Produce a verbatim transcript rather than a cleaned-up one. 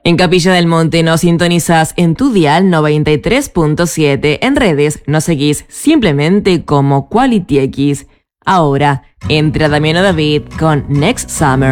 En Capilla del Monte nos sintonizás en tu dial noventa y tres punto siete. En redes nos seguís simplemente como Quality X. Ahora entra Damiano David con Next Summer.